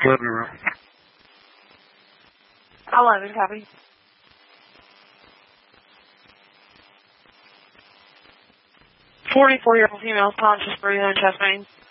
living room. 11, copy. 44-year-old female, conscious, breathing, chest pain.